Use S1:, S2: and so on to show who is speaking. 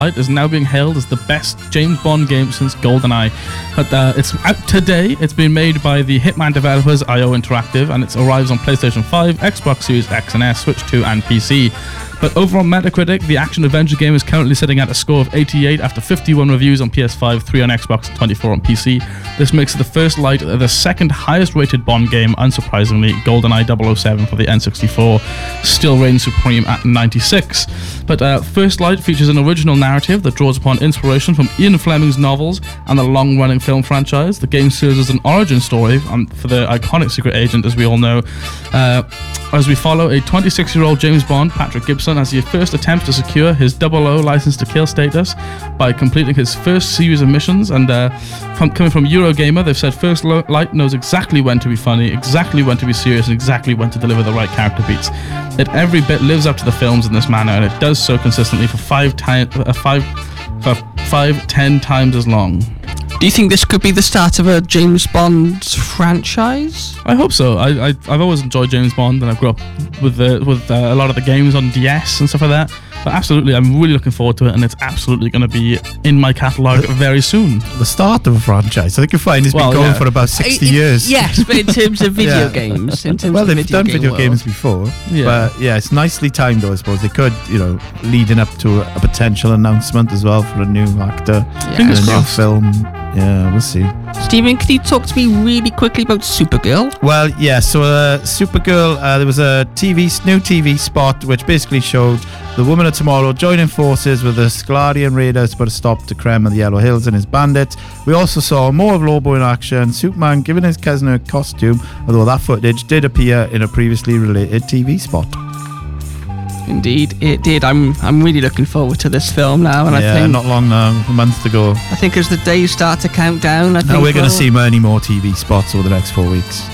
S1: is now being hailed as the best James Bond game since GoldenEye. But it's out today. It's been made by the Hitman developers IO Interactive, and it arrives on PlayStation 5, Xbox Series X and S, Switch 2 and PC. But over on Metacritic, the action-adventure game is currently sitting at a score of 88 after 51 reviews on PS5, 3 on Xbox and 24 on PC. This makes it the First Light the second highest-rated Bond game, unsurprisingly. GoldenEye 007 for the N64 still reigns supreme at 96. But First Light features an original narrative that draws upon inspiration from Ian Fleming's novels and the long-running film franchise. The game serves as an origin story for the iconic secret agent, as we all know, as we follow a 26-year-old James Bond, Patrick Gibson, as he first attempts to secure his 00 license to kill status by completing his first series of missions. And coming from Eurogamer, they've said First Light knows exactly when to be funny, exactly when to be serious, and exactly when to deliver the right character beats. It every bit lives up to the films in this manner, and it does so consistently for 10 times as long.
S2: Do you think this could be the start of a James Bond franchise?
S1: I hope so. I've always enjoyed James Bond, and I grew up with a lot of the games on DS and stuff like that. But absolutely, I'm really looking forward to it, and it's absolutely going to be in my catalogue very soon.
S3: The start of a franchise. I think you'll find it's been going for about 60 years.
S2: Yes, but in terms of video games. They've
S3: done video games before. Yeah. But yeah, it's nicely timed, though, I suppose. They could, leading up to a potential announcement as well for a new actor.
S1: Fingers
S3: and a new
S1: crossed.
S3: film. Yeah, we'll see.
S2: Stephen, can you talk to me really quickly about Supergirl?
S3: Well, yeah, so Supergirl, there was a new TV spot which basically showed the Woman of Tomorrow joining forces with the Sklarian Raiders to put a stop to Krem of the Yellow Hills and his bandits. We also saw more of Lobo in action, Superman giving his cousin a costume, although that footage did appear in a previously related TV spot.
S2: Indeed, it did. I'm really looking forward to this film now, and I think
S3: not long now, a month to go.
S2: I think as the days start to count down,
S3: we're going to see many more TV spots over the next 4 weeks.